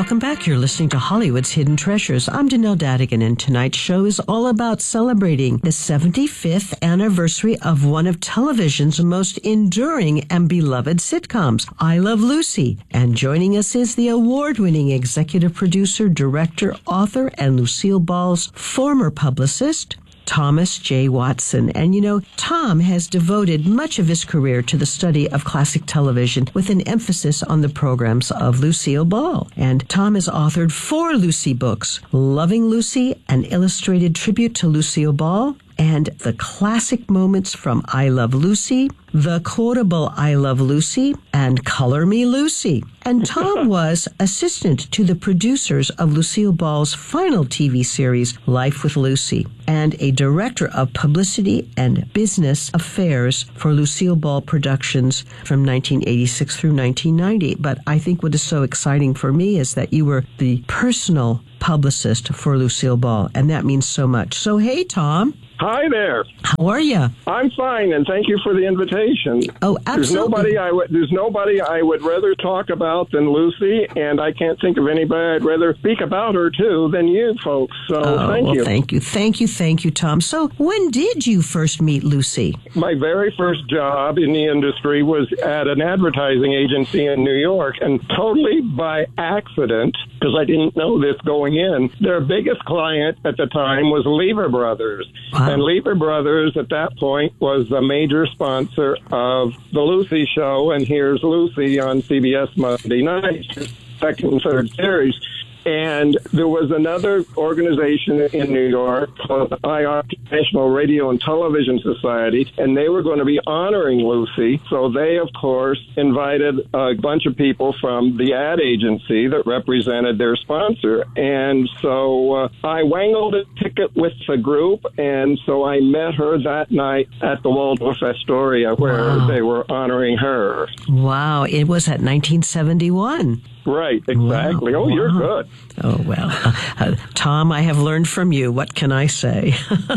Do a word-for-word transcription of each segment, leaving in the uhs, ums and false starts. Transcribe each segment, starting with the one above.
Welcome back. You're listening to Hollywood's Hidden Treasures. I'm Danelle Dadigan, and tonight's show is all about celebrating the seventy-fifth anniversary of one of television's most enduring and beloved sitcoms, I Love Lucy. And joining us is the award-winning executive producer, director, author, and Lucille Ball's former publicist, Thomas J. Watson. And you know, Tom has devoted much of his career to the study of classic television with an emphasis on the programs of Lucille Ball. And Tom has authored four Lucy books: Loving Lucy, an illustrated tribute to Lucille Ball, and The Classic Moments from I Love Lucy, The Quotable I Love Lucy, and Color Me Lucy. And Tom was assistant to the producers of Lucille Ball's final T V series, Life with Lucy, and a director of publicity and business affairs for Lucille Ball Productions from nineteen eighty-six through nineteen ninety. But I think what is so exciting for me is that you were the personal publicist for Lucille Ball, and that means so much. So, hey, Tom. Hi there. How are you? I'm fine, and thank you for the invitation. Oh, absolutely. There's nobody I would there's nobody I would rather talk about than Lucy, and I can't think of anybody I'd rather speak about her to than you folks. So oh, thank well, you. Thank you, thank you, thank you, Tom. So when did you first meet Lucy? My very first job in the industry was at an advertising agency in New York, and totally by accident, because I didn't know this going in, their biggest client at the time was Lever Brothers. Wow. And Lever Brothers at that point was a major sponsor of The Lucy Show, and Here's Lucy on C B S Monday nights, second and third series. And there was another organization in New York called the I R T, National Radio and Television Society, and they were going to be honoring Lucy. So they, of course, invited a bunch of people from the ad agency that represented their sponsor. And so uh, I wangled a ticket with the group, and so I met her that night at the Waldorf Astoria, where Wow. they were honoring her. Wow, it was at nineteen seventy-one. Right, exactly. Wow. Oh, you're Wow. good. Oh, well, uh, uh, Tom, I have learned from you. What can I say?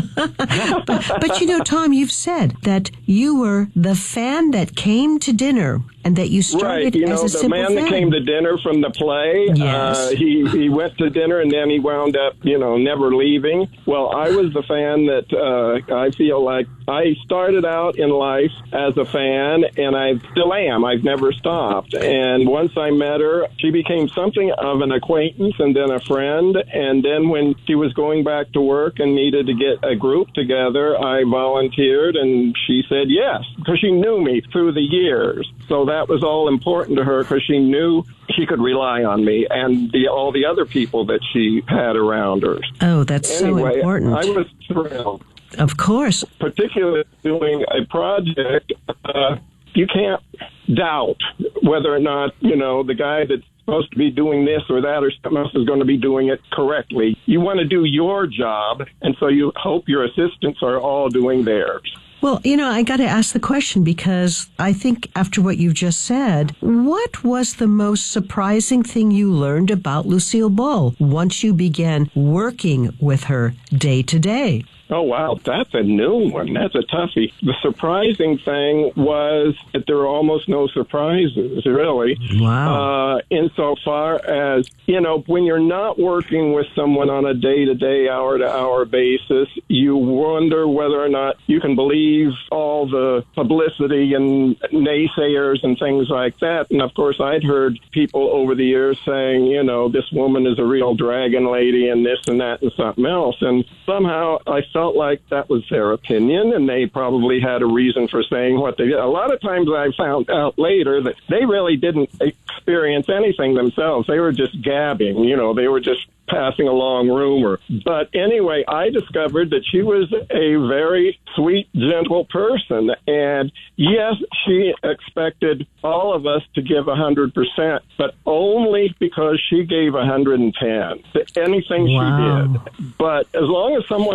but, but, you know, Tom, you've said that you were the fan that came to dinner and that you started right. You as know, a the simple man fan. that came to dinner from the play, Yes. uh, he, he went to dinner and then he wound up, you know, never leaving. Well, I was the fan that uh, I feel like I started out in life as a fan, and I still am. I've never stopped. And once I met her, she became something of an acquaintance and then a friend. And then when she was going back to work and needed to get a group together, I volunteered, and she said yes, because she knew me through the years. So that was all important to her, because she knew she could rely on me and the, all the other people that she had around her. Oh, that's anyway, so important. I was thrilled. Of course. Particularly doing a project, uh, you can't doubt whether or not, you know, the guy that's supposed to be doing this or that or something else is going to be doing it correctly. You want to do your job, and so you hope your assistants are all doing theirs. Well, you know, I got to ask the question, because I think after what you've just said, what was the most surprising thing you learned about Lucille Ball once you began working with her day to day? Oh, wow, that's a new one. That's a toughie. The surprising thing was that there were almost no surprises, really. Wow. Uh, insofar as, you know, when you're not working with someone on a day-to-day, hour-to-hour basis, you wonder whether or not you can believe all the publicity and naysayers and things like that. And, of course, I'd heard people over the years saying, you know, this woman is a real dragon lady and this and that and something else. And somehow I felt like that was their opinion, and they probably had a reason for saying what they did. A lot of times I found out later that they really didn't experience anything themselves. They were just gabbing, you know, they were just passing along rumor. But anyway, I discovered that she was a very sweet, gentle person. And yes, she expected all of us to give one hundred percent, but only because she gave one hundred ten to anything Wow. she did. But as long as someone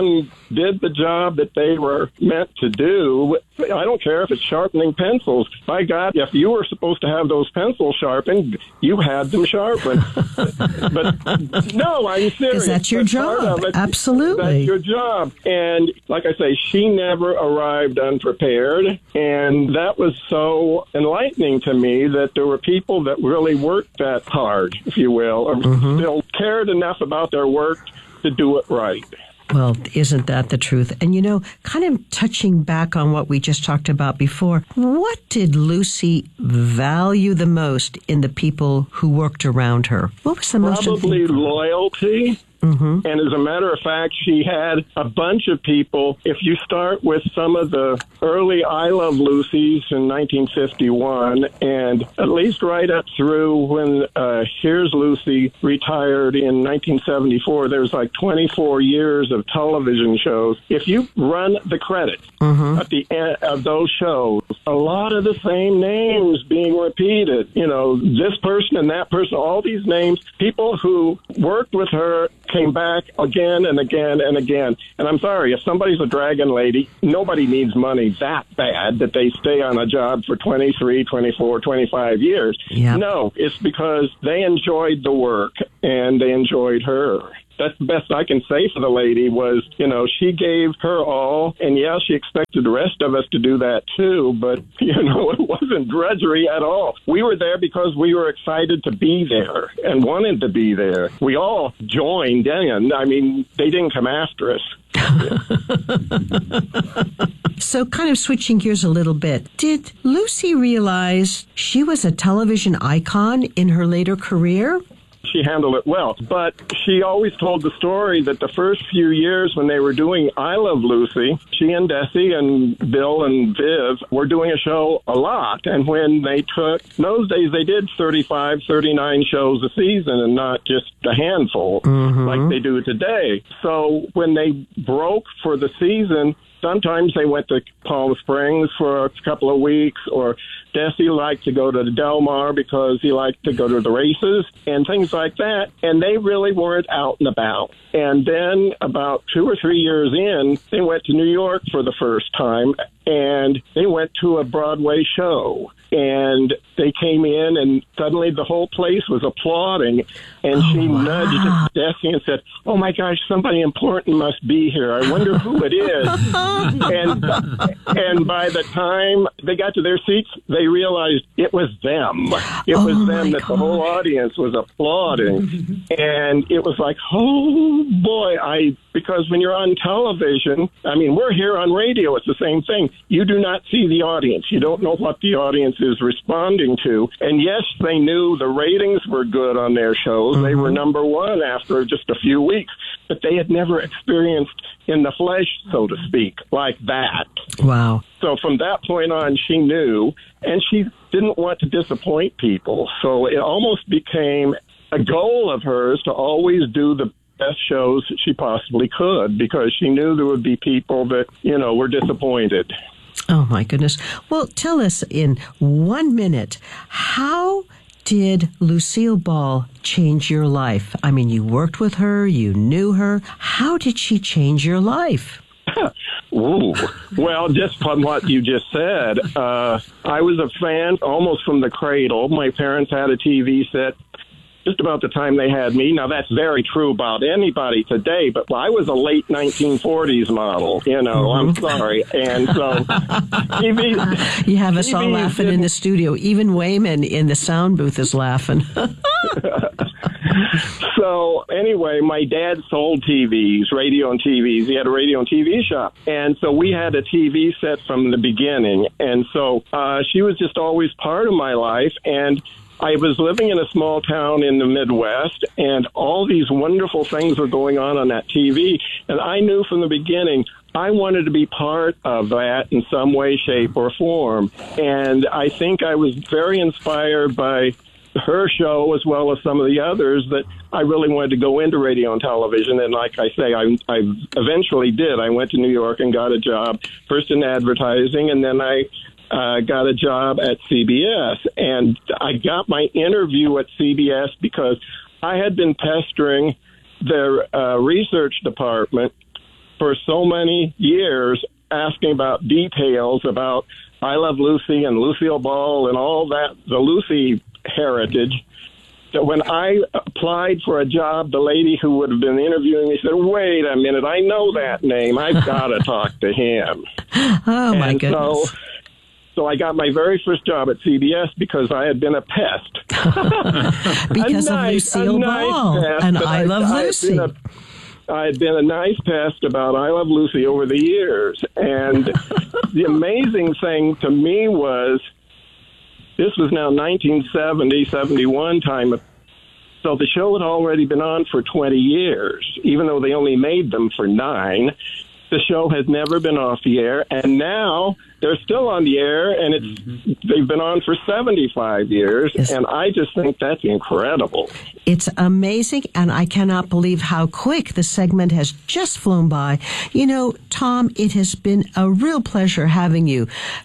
did the job that they were meant to do. I don't care if it's sharpening pencils. By God, if you were supposed to have those pencils sharpened, you had them sharpened. But no, I'm serious. Because that's your That's part job. of it. Absolutely. That's your job. And like I say, she never arrived unprepared. And that was so enlightening to me that there were people that really worked that hard, if you will, or mm-hmm. still cared enough about their work to do it right. Well, isn't that the truth? And, you know, kind of touching back on what we just talked about before, what did Lucy value the most in the people who worked around her? What was the most important? Probably loyalty. Mm-hmm. And as a matter of fact, she had a bunch of people. If you start with some of the early I Love Lucy's in nineteen fifty-one, and at least right up through when uh, Here's Lucy retired in nineteen seventy-four, there's like twenty-four years of television shows. If you run the credits mm-hmm. at the end of those shows, a lot of the same names being repeated. You know, this person and that person, all these names, people who worked with her came back again and again and again. And I'm sorry, if somebody's a dragon lady, nobody needs money that bad that they stay on a job for twenty-three, twenty-four, twenty-five years. Yep. No, it's because they enjoyed the work and they enjoyed her. That's the best I can say for the lady was, you know, she gave her all, and yeah, she expected the rest of us to do that too, but, you know, it wasn't drudgery at all. We were there because we were excited to be there and wanted to be there. We all joined in. I mean, they didn't come after us. So kind of switching gears a little bit, did Lucy realize she was a television icon in her later career? She handled it well, but she always told the story that the first few years when they were doing I Love Lucy, she and Desi and Bill and Viv were doing a show a lot, and when they took, in those days they did thirty-five, thirty-nine shows a season and not just a handful mm-hmm. like they do today. So when they broke for the season, sometimes they went to Palm Springs for a couple of weeks, or Desi liked to go to the Del Mar because he liked to go to the races and things like that. And they really weren't out and about. And then about two or three years in, they went to New York for the first time, and they went to a Broadway show. And they came in, and suddenly the whole place was applauding. And oh, she wow. nudged Desi and said, "Oh, my gosh, somebody important must be here. I wonder who it is." and and by the time they got to their seats, they realized it was them. It was oh, them that God. the whole audience was applauding. And it was like, oh, boy, I... Because when you're on television, I mean, we're here on radio. It's the same thing. You do not see the audience. You don't know what the audience is responding to. And yes, they knew the ratings were good on their shows. Mm-hmm. They were number one after just a few weeks. But they had never experienced in the flesh, so to speak, like that. Wow. So from that point on, she knew, and she didn't want to disappoint people. So it almost became a goal of hers to always do the best shows she possibly could, because she knew there would be people that, you know, were disappointed. Oh, my goodness. Well, tell us in one minute, how did Lucille Ball change your life? I mean, you worked with her, you knew her. How did she change your life? Ooh. Well, just from what you just said, uh, I was a fan almost from the cradle. My parents had a T V set just about the time they had me. Now, that's very true about anybody today, but I was a late nineteen forties model, you know, mm-hmm. I'm sorry. And so T V... You have us T V all laughing in the studio. Even Wayman in the sound booth is laughing. So, anyway, my dad sold T Vs, radio and T Vs. He had a radio and T V shop. And so we had a T V set from the beginning. And so uh, she was just always part of my life. And I was living in a small town in the Midwest, and all these wonderful things were going on on that T V. And I knew from the beginning I wanted to be part of that in some way, shape, or form. And I think I was very inspired by her show as well as some of the others that I really wanted to go into radio and television. And like I say, I, I eventually did. I went to New York and got a job, first in advertising, and then I uh, got a job at C B S. And I got my interview at C B S because I had been pestering their uh, research department for so many years asking about details about I Love Lucy and Lucille Ball and all that, the Lucy heritage, that when I applied for a job, the lady who would have been interviewing me said, wait a minute, I know that name. I've got to talk to him. Oh, my and goodness. So, so I got my very first job at C B S because I had been a pest. Because a of nice, Lucille nice Ball pest, and I, I Love I, Lucy. I I had been a nice pest about I Love Lucy over the years. And the amazing thing to me was, this was now nineteen seventy, seventy-one time. So the show had already been on for twenty years, even though they only made them for nine. The show has never been off the air, and now they're still on the air, and it's mm-hmm. they've been on for seventy-five years, yes. And I just think that's incredible. It's amazing, and I cannot believe how quick the segment has just flown by. You know, Tom, it has been a real pleasure having you.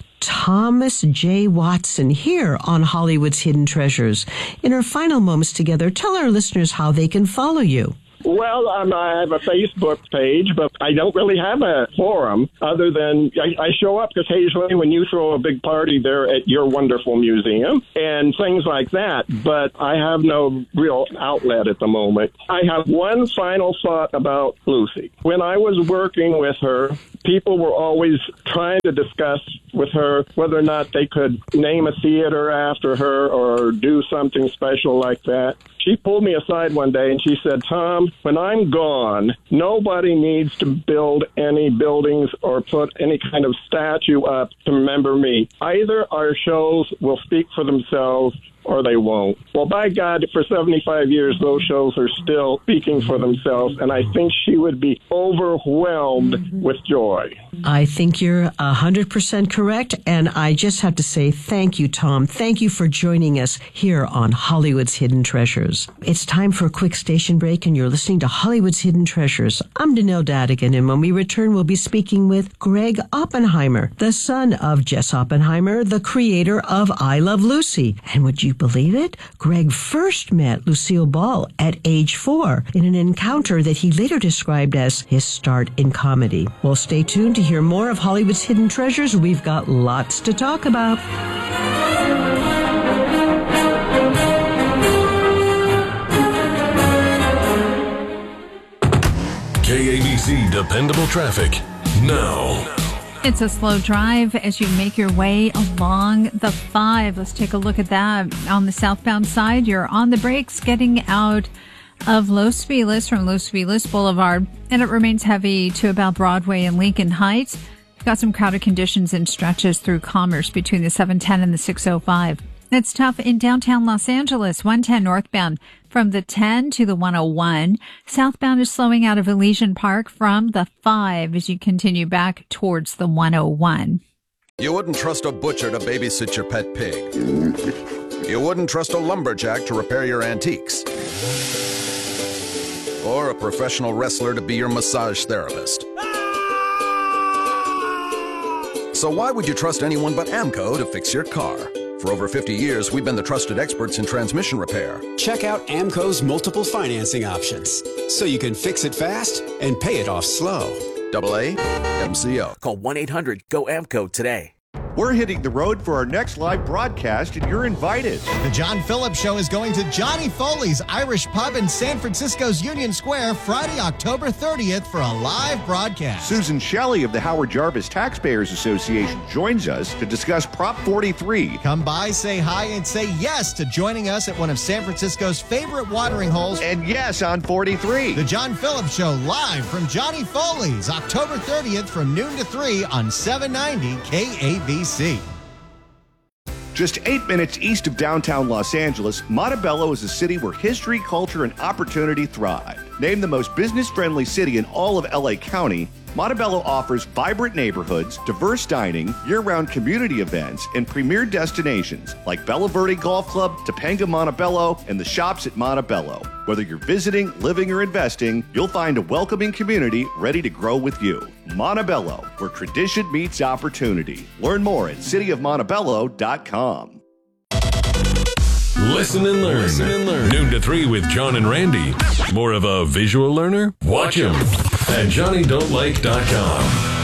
Thomas J. Watson here on Hollywood's Hidden Treasures. In our final moments together, tell our listeners how they can follow you. Well, um, I have a Facebook page, but I don't really have a forum other than I, I show up occasionally when you throw a big party there at your wonderful museum and things like that. But I have no real outlet at the moment. I have one final thought about Lucy. When I was working with her, people were always trying to discuss with her whether or not they could name a theater after her or do something special like that. She pulled me aside one day and she said, Tom, when I'm gone, nobody needs to build any buildings or put any kind of statue up to remember me. Either our shows will speak for themselves or they won't. Well, by God, for seventy-five years, those shows are still speaking for themselves, and I think she would be overwhelmed with joy. I think you're one hundred percent correct, and I just have to say thank you, Tom. Thank you for joining us here on Hollywood's Hidden Treasures. It's time for a quick station break, and you're listening to Hollywood's Hidden Treasures. I'm Danelle Dadigan, and when we return, we'll be speaking with Greg Oppenheimer, the son of Jess Oppenheimer, the creator of I Love Lucy. And would you believe it? Greg first met Lucille Ball at age four in an encounter that he later described as his start in comedy. Well, stay tuned to hear more of Hollywood's Hidden Treasures. We've got lots to talk about. K A B C Dependable Traffic now. It's a slow drive as you make your way along the five. Let's take a look at that. On the southbound side, you're on the brakes getting out of Los Feliz from Los Feliz Boulevard, and it remains heavy to about Broadway and Lincoln Heights. You've got some crowded conditions and stretches through Commerce between the seven ten and the six oh five. It's tough in downtown Los Angeles, one ten northbound from the ten to the one oh one. Southbound is slowing out of Elysian Park from the five as you continue back towards the one oh one. You wouldn't trust a butcher to babysit your pet pig. You wouldn't trust a lumberjack to repair your antiques. Or a professional wrestler to be your massage therapist. So why would you trust anyone but AMCO to fix your car? For over fifty years, we've been the trusted experts in transmission repair. Check out AMCO's multiple financing options, so you can fix it fast and pay it off slow. Double A M C O. Call one eight hundred G O A M C O today. We're hitting the road for our next live broadcast, and you're invited. The John Phillips Show is going to Johnny Foley's Irish Pub in San Francisco's Union Square Friday, October thirtieth for a live broadcast. Susan Shelley of the Howard Jarvis Taxpayers Association joins us to discuss Prop forty-three. Come by, say hi, and say yes to joining us at one of San Francisco's favorite watering holes. And yes on forty-three. The John Phillips Show live from Johnny Foley's October thirtieth from noon to three on seven ninety K A B C. Just eight minutes east of downtown Los Angeles, Montebello is a city where history, culture, and opportunity thrive. Named the most business-friendly city in all of L A County, Montebello offers vibrant neighborhoods, diverse dining, year-round community events, and premier destinations like Bella Verde Golf Club, Topanga Montebello, and the shops at Montebello. Whether you're visiting, living, or investing, you'll find a welcoming community ready to grow with you. Montebello, where tradition meets opportunity. Learn more at city of montebello dot com. Listen and learn. Listen and learn. Noon to three with John and Randy. More of a visual learner? Watch him at johnny don't like dot com.